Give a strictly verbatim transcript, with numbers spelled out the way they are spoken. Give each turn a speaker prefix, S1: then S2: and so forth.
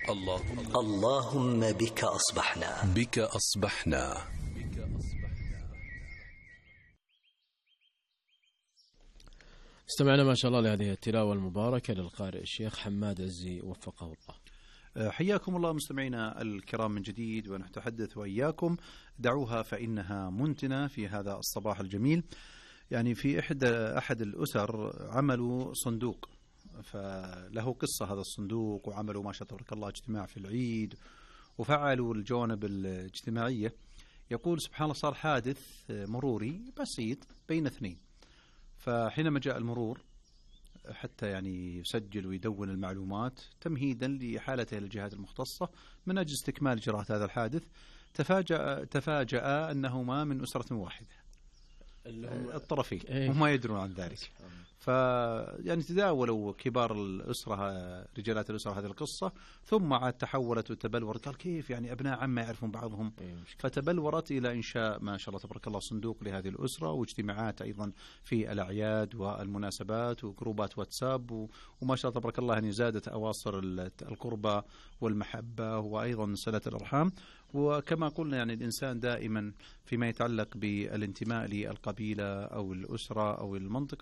S1: اللهم
S2: اللهم بك أصبحنا
S1: بك أصبحنا.
S3: استمعنا ما شاء الله لهذه التلاوة المباركة للقارئ الشيخ حماد عزي وفقه الله.
S4: حياكم الله مستمعينا الكرام من جديد، ونتحدث وإياكم دعوها فإنها منتنة في هذا الصباح الجميل. يعني في إحدى أحد الأسر عملوا صندوق، فله قصة هذا الصندوق، وعملوا ما شاء الله تبارك الله اجتماع في العيد وفعلوا الجوانب الاجتماعية. يقول سبحان الله صار حادث مروري بسيط بين اثنين، فحينما جاء المرور حتى يعني يسجل ويدون المعلومات تمهيدا لحالته للجهات المختصة من أجل استكمال إجراءات هذا الحادث، تفاجأ تفاجأ أنهما من أسرة واحدة، الطرفين
S3: إيه؟
S4: هم ما يدرون عن ذلك. فيعني تداولوا كبار الأسرة رجالات الأسرة هذه القصة، ثم عاد تحولت وتبلورت. قال كيف يعني أبناء عم يعرفون بعضهم؟ فتبلورت إلى إنشاء ما شاء الله تبارك الله صندوق لهذه الأسرة، واجتماعات أيضا في الأعياد والمناسبات وجروبات واتساب، وما شاء الله تبارك الله يعني زادت أواصر القربة والمحبة وأيضا صلة الأرحام. وكما قلنا يعني الإنسان دائما فيما يتعلق بالانتماء للقبيلة أو الأسرة أو المنطقة